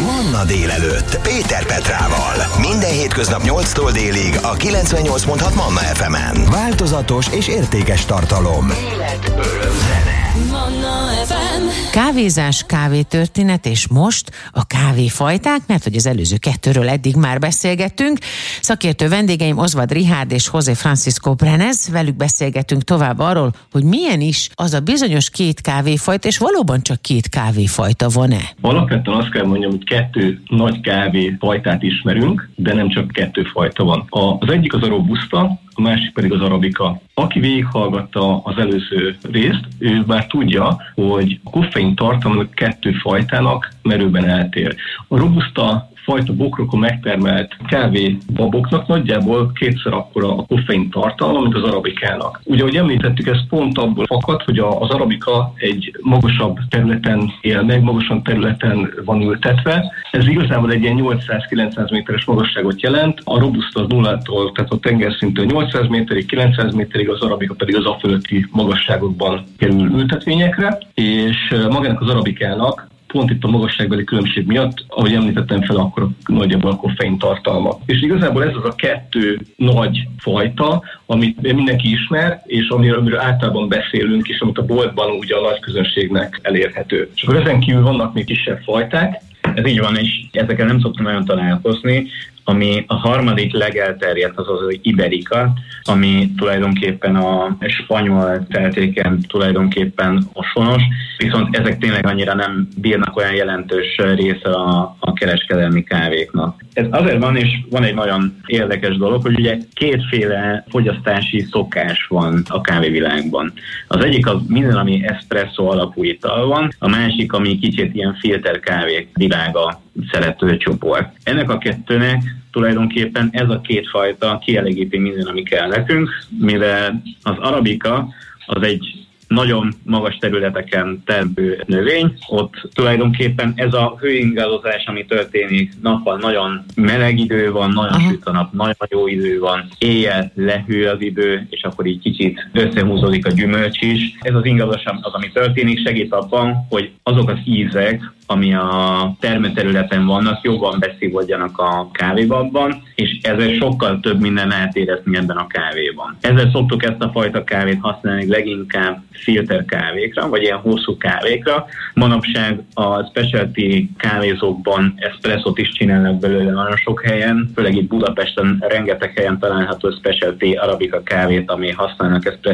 Manna délelőtt Péter Petrával. Minden hétköznap 8-tól délig a 98.6 Manna FM-en. Változatos és értékes tartalom. Élet, öröm, zene. Manna FM. Kávézás, kávétörténet, és most a kávéfajták, mert hogy az előző kettőről eddig már beszélgettünk. Szakértő vendégeim Oswald Richárd és José Francisco Brenes, velük beszélgetünk tovább arról, hogy milyen is az a bizonyos két kávéfajta, és valóban csak két kávéfajta van-e? Alapvetően azt kell mondjam, hogy kettő nagy kávéfajtát ismerünk, de nem csak kettő fajta van. Az egyik az a robusta, a másik pedig az arabika. Aki végighallgatta az előző részt, ő már tudja, hogy a koffein tartalma kettő fajtának merőben eltér. A robusta fajta bokrokon megtermelt kávébaboknak nagyjából kétszer akkora a koffein tartalma, mint az arabikának. Ugye, ahogy említettük, ez pont abból fakad, hogy az arabika egy magasabb területen él meg, magasabb területen van ültetve. Ez igazából egy ilyen 800-900 méteres magasságot jelent. A robusta az nullától, tehát a tengerszintől 800 méterig, 900 méterig, az arabika pedig az a fölötti magasságokban kerül ültetvényekre, és magának az arabikának pont itt a magasságbeli különbség miatt, ahogy említettem fel, akkor nagyjából a koffein tartalma. És igazából ez az a kettő nagy fajta, amit mindenki ismer, és amiről általában beszélünk, és amit a boltban ugye a nagy közönségnek elérhető. És akkor ezen kívül vannak még kisebb fajták. Ez így van, és ezekkel nem szoktam nagyon találkozni. Ami a harmadik legelterjedt, az Iberica, ami tulajdonképpen a spanyol feltéken tulajdonképpen ostonos, viszont ezek tényleg annyira nem bírnak olyan jelentős része a kereskedelmi kávéknak. Ez azért van, és van egy nagyon érdekes dolog, hogy ugye kétféle fogyasztási szokás van a kávévilágban. Az egyik az minden, ami espresso alapú ital van, a másik, ami kicsit ilyen filterkávék világa szerető csoport. Ennek a kettőnek tulajdonképpen ez a két fajta kielégíti minden, ami kell nekünk, mivel az arabika az egy nagyon magas területeken termő növény, ott tulajdonképpen ez a hőingázás, ami történik, nappal nagyon meleg idő van, nagyon süt a nap, nagyon jó idő van, éjjel lehűl az idő, és akkor így kicsit összehúzódik a gyümölcs is. Ez az ingázás az, ami történik, segít abban, hogy azok az ízek, ami a termőterületen vannak, jobban beszívódjanak a kávébabban, és ezzel sokkal több minden átérezni ebben a kávéban. Ezzel szoktuk ezt a fajta kávét használni leginkább filter kávékra, vagy ilyen hosszú kávékra. Manapság a specialty kávézókban eszpresszót is csinálnak belőle nagyon sok helyen, főleg itt Budapesten rengeteg helyen található specialty arabika kávét, ami használnak eszpresszót